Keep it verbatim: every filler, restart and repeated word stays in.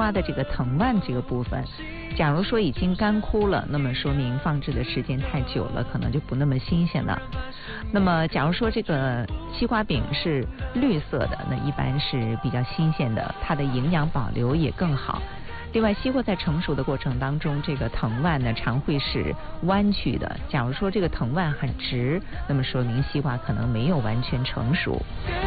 瓜的这个藤蔓这个部分，假如说已经干枯了，那么说明放置的时间太久了，可能就不那么新鲜了。那么假如说这个西瓜饼是绿色的，那一般是比较新鲜的，它的营养保留也更好。另外，西瓜在成熟的过程当中，这个藤蔓呢常会是弯曲的。假如说这个藤蔓很直，那么说明西瓜可能没有完全成熟。